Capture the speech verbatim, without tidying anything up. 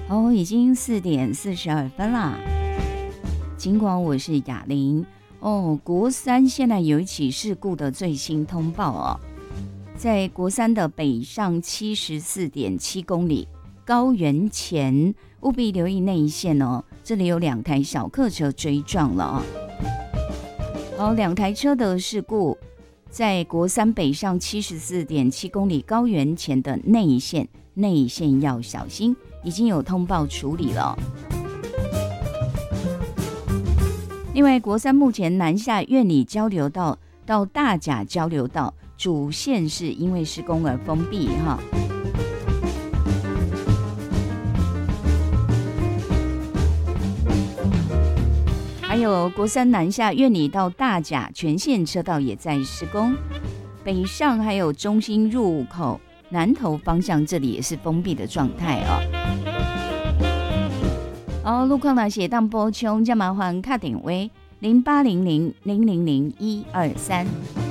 哦，已经四点四十二分啦。尽管我是雅玲哦，国三现在有一起事故的最新通报哦，在国三的北上七十四点七公里高原前，务必留意那一线哦，这里有两台小客车追撞了哦。好，两台车的事故在国三北上七十四点七公里高原前的内线，内线要小心，已经有通报处理了。另外，国三目前南下苑里交流道到大甲交流道主线是因为施工而封闭哈。还有国三南下苑里到大甲全线车道也在施工，北上还有中心入口南投方向这里也是封闭的状态哦。哦，路况呢写当波冲，就麻烦打电话零八零零零零零一二三。